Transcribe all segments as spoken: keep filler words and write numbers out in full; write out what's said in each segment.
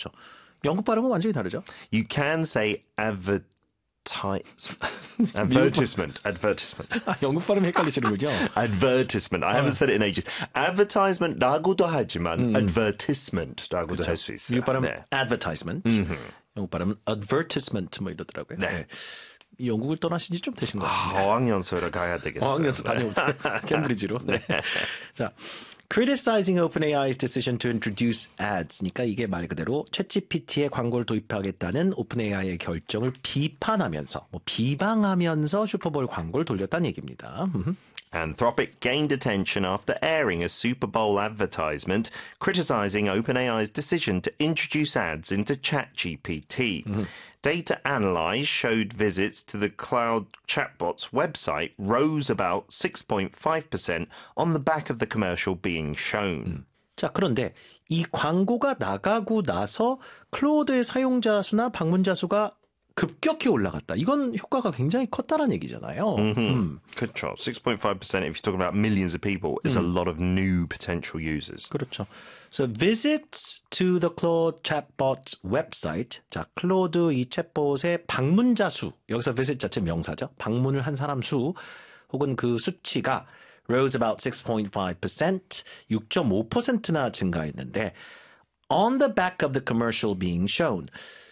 그렇죠. 영국 발음은 완전히 다르죠. You can say advertise. advertisement. advertisement. 아, 영국 발음이 헷갈리시는군요. advertisement. I haven't said it in ages. advertisement라고도 하지만 음. advertisement라고도 할 수 있어요. 미국 발음은 네. advertisement. 음흠. 영국 발음은 advertisement 뭐 이러더라고요. 네. 네. 영국을 떠나신 지 좀 되신 것 같습니다. 아, 어학연수를 가야 되겠어요. 어학연수 다녀오세요. 캠브리지로. 네. 자, criticizing OpenAI's decision to introduce ads니까 이게 말 그대로 챗지피티에 광고를 도입하겠다는 오픈에이아이의 결정을 비판하면서, 뭐 비방하면서 슈퍼볼 광고를 돌렸다는 얘기입니다. Anthropic gained attention after airing a Super Bowl advertisement criticizing OpenAI's decision to introduce ads into ChatGPT. Mm-hmm. Data analyzed showed visits to the cloud chatbot's website rose about six point five percent on the back of the commercial being shown. 음. 자, 그런데 이 광고가 나가고 나서 클로드의 사용자 수나 방문자 수가 급격히 올라갔다. 이건 효과가 굉장히 컸다는 얘기잖아요. Mm-hmm. 음. 그렇죠. six point five percent if you're talking about millions of people, it's 음. a lot of new potential users. 그렇죠. So visits to the Claude chatbot's website. 자, 클로드 이 챗봇의 방문자 수. 여기서 visit 자체 명사죠. 방문을 한 사람 수 혹은 그 수치가 rose about six point five percent, 육 점 오 퍼센트나 증가했는데 on the back of the commercial being shown.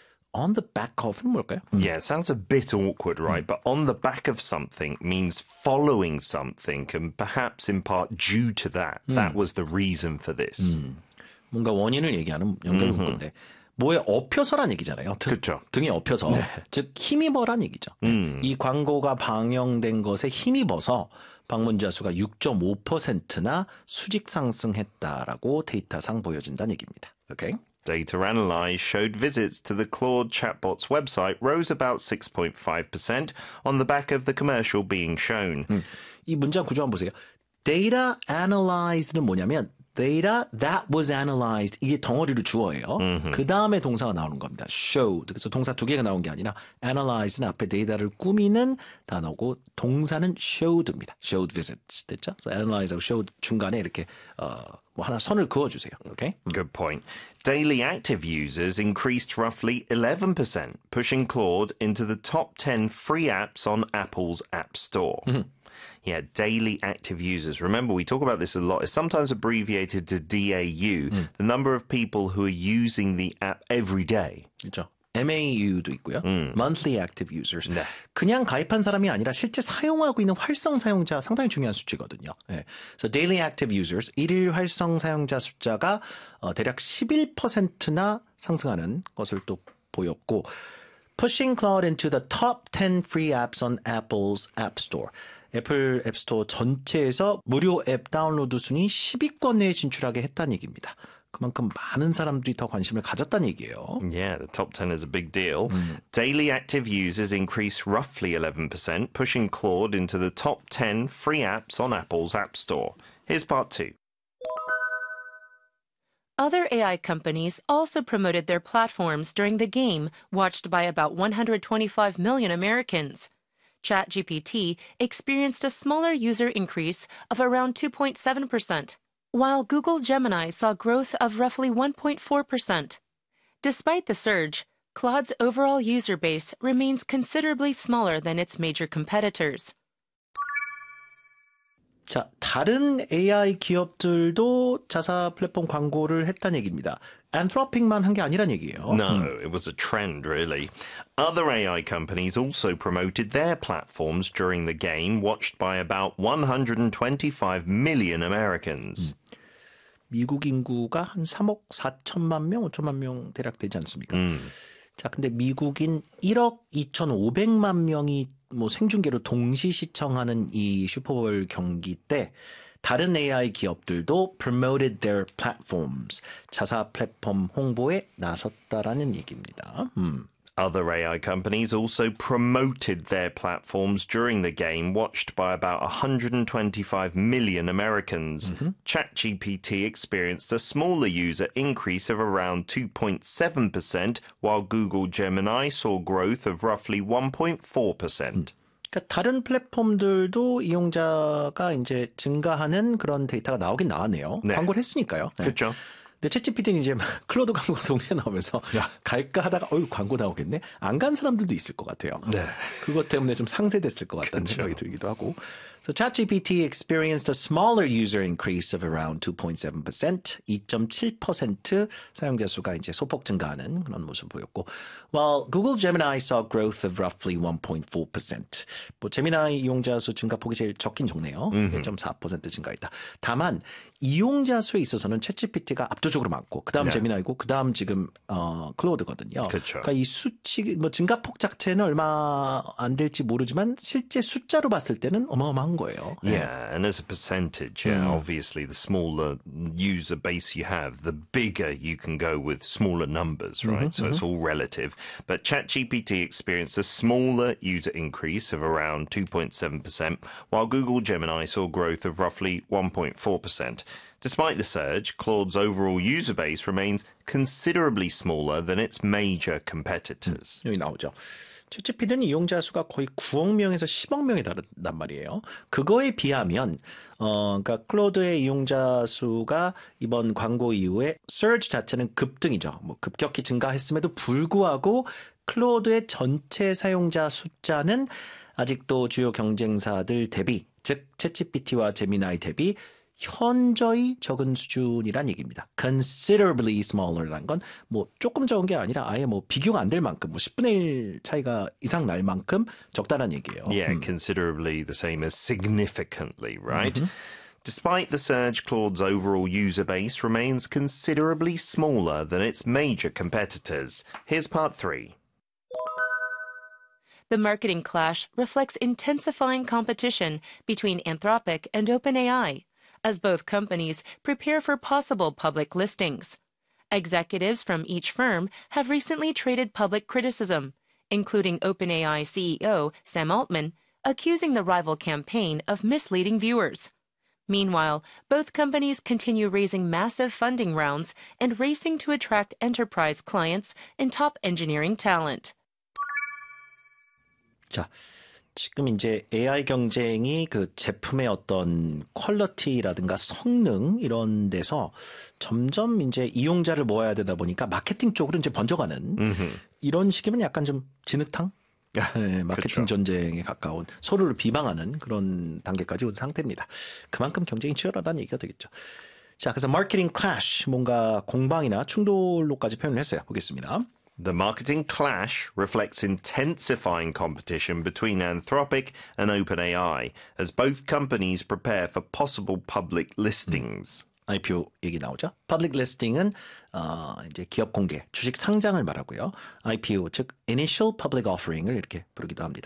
On the back of은 뭘까요? Yeah, it sounds a bit awkward, right? 음. But on the back of something means following something and perhaps in part due to that. 음. That was the reason for this. 음. 뭔가 원인을 얘기하는 연결 문구인데 뭐에 엎여서란 얘기잖아요. 등, 그렇죠. 등에 엎여서. 네. 즉 힘입어란 얘기죠. 음. 이 광고가 방영된 것에 힘입어서 방문자 수가 육 점 오 퍼센트나 수직 상승했다라고 데이터상 보여진다는 얘기입니다. 오케이? Data analyzed showed visits to the Claude chatbot's website rose about six point five percent on the back of the commercial being shown. 음, 이 문장 구조 한번 보세요. Data analyzed는 뭐냐면 data that was analyzed 이게 덩어리로 주어예요. 그 다음에 동사가 나오는 겁니다. showed. 그래서 동사 두 개가 나온 게 아니라 analyze는 앞에 데이터를 꾸미는 단어고 동사는 showed입니다. showed visits 됐죠? So analyze하고 showed 중간에 이렇게 어, 뭐 하나 선을 그어주세요. Okay? Good point. Daily active users increased roughly eleven percent, pushing Claude into the top ten free apps on Apple's App Store. Mm-hmm. Yeah, daily active users. Remember, we talk about this a lot. It's sometimes abbreviated to D A U, 음. the number of people who are using the app every day. 그렇죠. 엠 에이 유도 있고요. 음. Monthly active users. 네. 그냥 가입한 사람이 아니라 실제 사용하고 있는 활성 사용자 상당히 중요한 수치거든요. 네. So daily active users, 일일 활성 사용자 숫자가 어, 대략 십일 퍼센트나 상승하는 것을 또 보였고 Pushing Claude into the top ten free apps on Apple's App Store. 애플 앱스토어 전체에서 무료 앱 다운로드 순위 십 위권 내에 진출하게 했다는 얘기입니다. 그만큼 많은 사람들이 더 관심을 가졌다는 얘기예요. Yeah, the top ten is a big deal. 음. Daily active users increased roughly eleven percent, pushing Claude into the top ten free apps on Apple's App Store. Here's part two. Other A I companies also promoted their platforms during the game, watched by about one hundred twenty-five million Americans. ChatGPT experienced a smaller user increase of around two point seven percent, while Google Gemini saw growth of roughly one point four percent. Despite the surge, Claude's overall user base remains considerably smaller than its major competitors. 자, 다른 에이아이 기업들도 자사 플랫폼 광고를 했다는 얘기입니다. Anthropic만 한 게 아니란 얘기예요. No, it was a trend, really. Other A I companies also promoted their platforms during the game, watched by about one hundred twenty-five million Americans. 음. 미국 인구가 한 삼억 사천만 명, 오천만 명 대략 되지 않습니까? 음. 자, 근데 미국인 일억 이천오백만 명이 뭐 생중계로 동시 시청하는 이 슈퍼볼 경기 때 다른 에이아이 기업들도 promoted their platforms, 자사 플랫폼 홍보에 나섰다라는 얘기입니다. 음. Other A I companies also promoted their platforms during the game, watched by about one hundred twenty-five million Americans. Mm-hmm. ChatGPT experienced a smaller user increase of around two point seven percent, while Google Gemini saw growth of roughly one point four percent. 음. 그러니까 다른 플랫폼들도 이용자가 이제 증가하는 그런 데이터가 나오긴 나왔네요. 네. 광고를 했으니까요. 네. 그렇죠. 근데 챗지피티는 이제 클로드 광고가 동시에 나오면서 야. 갈까 하다가 어이 광고 나오겠네. 안 간 사람들도 있을 것 같아요. 네. 그것 때문에 좀 상쇄됐을 것 같다는 그렇죠. 생각이 들기도 하고. So ChatGPT experienced a smaller user increase of around two point seven percent, 이 점 칠 퍼센트 사용자 수가 이제 소폭 증가하는 그런 모습을 보였고, while Google Gemini saw growth of roughly one point four percent. 뭐 제미나이 이용자 수 증가폭이 제일 적긴 적네요. 일 점 사 퍼센트 증가했다. 다만 이용자 수에 있어서는 챗지피티가 압도적으로 많고, 그다음 네. 제미나이고, 그다음 지금 어, 클로드거든요. 그렇죠. 그러니까 이 수치 뭐 증가폭 자체는 얼마 안 될지 모르지만 실제 숫자로 봤을 때는 어마어마한 거예요. Yeah, and as a percentage, yeah, obviously the smaller user base you have, the bigger you can go with smaller numbers, right? Mm-hmm, so mm-hmm. it's all relative. But ChatGPT experienced a smaller user increase of around two point seven percent, while Google Gemini saw growth of roughly one point four percent. Despite the surge, Claude's overall user base remains considerably smaller than its major competitors. 여기 나오죠. 챗지피티는 이용자 수가 거의 구억 명에서 십억 명에 달한단 말이에요. 그거에 비하면 어, 그러니까 클로드의 이용자 수가 이번 광고 이후에 surge 자체는 급등이죠. 뭐 급격히 증가했음에도 불구하고 클로드의 전체 사용자 숫자는 아직도 주요 경쟁사들 대비, 즉 챗지피티와 제미나이 대비 현저히 적은 수준이란 얘기입니다. Considerably smaller라는 건 뭐 조금 적은 게 아니라 아예 뭐 비교가 안 될 만큼 뭐 십분의 일 차이가 이상 날 만큼 적다란 얘기예요. Yeah, 음. considerably the same as significantly, right? Mm-hmm. Despite the surge, Claude's overall user base remains considerably smaller than its major competitors. Here's part three. The marketing clash reflects intensifying competition between Anthropic and OpenAI, as both companies prepare for possible public listings. Executives from each firm have recently traded public criticism, including OpenAI C E O Sam Altman, accusing the rival campaign of misleading viewers. Meanwhile, both companies continue raising massive funding rounds and racing to attract enterprise clients and top engineering talent. 자, 지금 이제 에이아이 경쟁이 그 제품의 어떤 퀄리티라든가 성능 이런 데서 점점 이제 이용자를 모아야 되다 보니까 마케팅 쪽으로 이제 번져가는 음흠. 이런 식이면 약간 좀 진흙탕? 네, 마케팅 그렇죠. 전쟁에 가까운 서로를 비방하는 그런 단계까지 온 상태입니다. 그만큼 경쟁이 치열하다는 얘기가 되겠죠. 자, 그래서 마케팅 클래시, 뭔가 공방이나 충돌로까지 표현을 했어요. 보겠습니다. The marketing clash reflects intensifying competition between Anthropic and OpenAI as both companies prepare for possible public listings. 음, 아이피오 얘기 나오죠. Public listing은 어, 이제 기업 공개, 주식 상장을 말하고요. 아이피오 즉 Initial Public Offering을 이렇게 부르기도 합니다.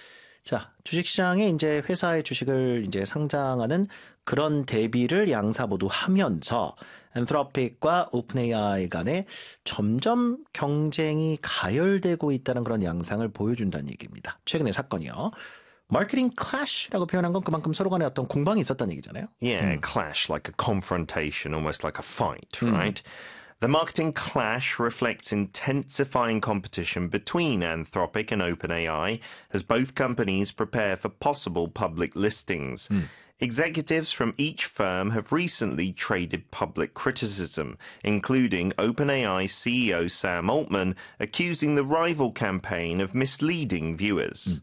자, 주식시장에 이제 회사의 주식을 이제 상장하는 그런 대비를 양사 모두 하면서 앤트로픽과 오픈에이아이 간에 점점 경쟁이 가열되고 있다는 그런 양상을 보여준다는 얘기입니다. 최근의 사건이요. 마케팅 클래시라고 표현한 건 그만큼 서로 간에 어떤 공방이 있었다는 얘기잖아요. Yeah, 음. clash, like a confrontation, almost like a fight, 음. right? The marketing clash reflects intensifying competition between Anthropic and OpenAI as both companies prepare for possible public listings. 음. Executives from each firm have recently traded public criticism, including OpenAI C E O Sam Altman accusing the rival campaign of misleading viewers. 음.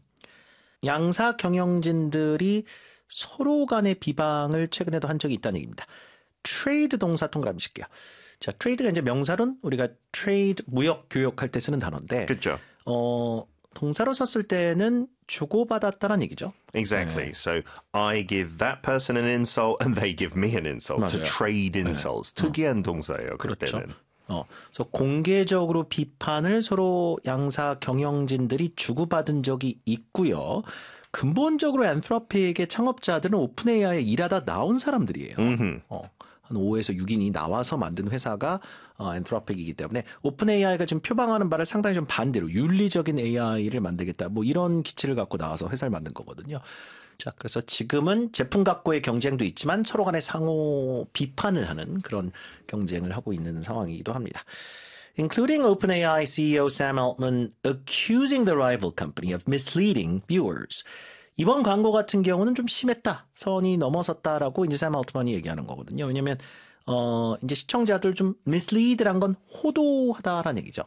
양사 경영진들이 서로 간의 비방을 최근에도 한 적이 있다는 얘기입니다. 트레이드 동사 동그라미 칠게요. 자, 트레이드가 이제 명사론 우리가 트레이드 무역 교역할 때 쓰는 단어인데, 그렇죠. 어, 동사로 썼을 때는 주고받았다는 얘기죠. Exactly. 네. So I give that person an insult and they give me an insult. 맞아요. To trade insults. 네. 특이한 동사예요. 그렇죠. 그때는. 어, 그래서 공개적으로 비판을 서로 양사 경영진들이 주고받은 적이 있고요. 근본적으로 앤트로픽의 창업자들은 오픈에이아이에 일하다 나온 사람들이에요. 어, 한 오에서 육인이 나와서 만든 회사가 어, 앤트로픽이기 때문에 오픈에이아이가 지금 표방하는 바를 상당히 좀 반대로 윤리적인 에이아이를 만들겠다. 뭐 이런 기치를 갖고 나와서 회사를 만든 거거든요. 자, 그래서 지금은 제품 갖고의 경쟁도 있지만 서로 간의 상호 비판을 하는 그런 경쟁을 하고 있는 상황이기도 합니다. Including OpenAI C E O Sam Altman accusing the rival company of misleading viewers. 이번 광고 같은 경우는 좀 심했다. 선이 넘어섰다라고 이제 샘 알트만이 얘기하는 거거든요. 왜냐하면 어, 이제 시청자들 좀 mislead란 건 호도하다라는 얘기죠.